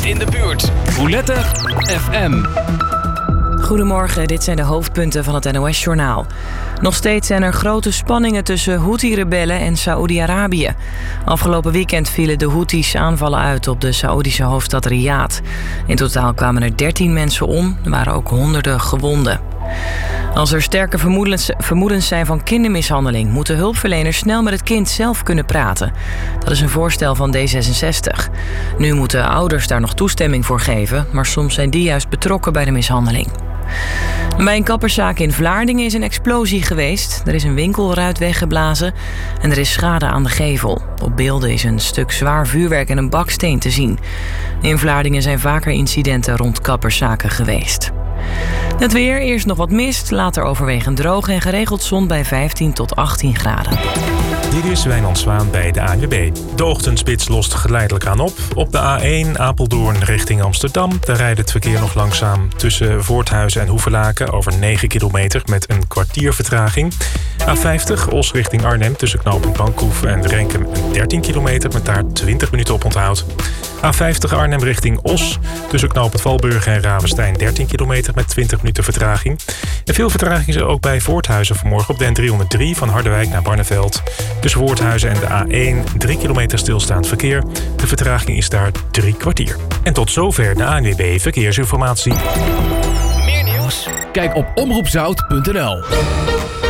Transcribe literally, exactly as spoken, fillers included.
in de buurt. Roulette F M. Goedemorgen, dit zijn de hoofdpunten van het N O S-journaal. Nog steeds zijn er grote spanningen tussen Houthi-rebellen en Saoedi-Arabië. Afgelopen weekend vielen de Houthis aanvallen uit op de Saoedische hoofdstad Riyadh. In totaal kwamen er dertien mensen om, er waren ook honderden gewonden. Als er sterke vermoedens, vermoedens zijn van kindermishandeling, moeten hulpverleners snel met het kind zelf kunnen praten. Dat is een voorstel van D zesenzestig. Nu moeten ouders daar nog toestemming voor geven, maar soms zijn die juist betrokken bij de mishandeling. Bij een kapperszaak in Vlaardingen is een explosie geweest. Er is een winkelruit weggeblazen en er is schade aan de gevel. Op beelden is een stuk zwaar vuurwerk en een baksteen te zien. In Vlaardingen zijn vaker incidenten rond kapperszaken geweest. Het weer, eerst nog wat mist, later overwegend droog en geregeld zon bij vijftien tot achttien graden. Dit is Wijnand Zwaan bij de A N W B. De ochtendspits lost geleidelijk aan op. Op de A één Apeldoorn richting Amsterdam. Daar rijdt het verkeer nog langzaam tussen Voorthuizen en Hoevelaken over negen kilometer met een kwartier vertraging. A vijftig Os richting Arnhem tussen knooppunt Bankhoef en Renkum dertien kilometer met daar twintig minuten op onthoud. A vijftig Arnhem richting Os tussen knooppunt Valburg en Ravenstein dertien kilometer met twintig minuten vertraging. En veel vertraging is er ook bij Voorthuizen vanmorgen op de N driehonderddrie van Harderwijk naar Barneveld. Tussen Voorthuizen en de A één drie kilometer stilstaand verkeer. De vertraging is daar drie kwartier. En tot zover de A N W B Verkeersinformatie. Meer nieuws? Kijk op omroep zout punt n l.